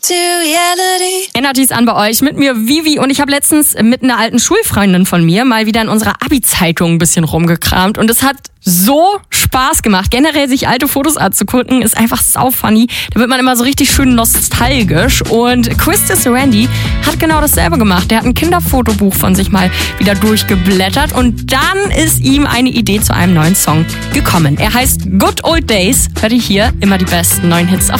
Energy ist an bei euch, mit mir Vivi, und ich habe letztens mit einer alten Schulfreundin von mir mal wieder in unserer Abi-Zeitung ein bisschen rumgekramt und es hat so Spaß gemacht. Generell sich alte Fotos anzugucken ist einfach saufunny. Da wird man immer so richtig schön nostalgisch, und Christus Randy hat genau dasselbe gemacht. Der hat ein Kinderfotobuch von sich mal wieder durchgeblättert und dann ist ihm eine Idee zu einem neuen Song gekommen. Er heißt Good Old Days. Hört ihr hier immer die besten neuen Hits auf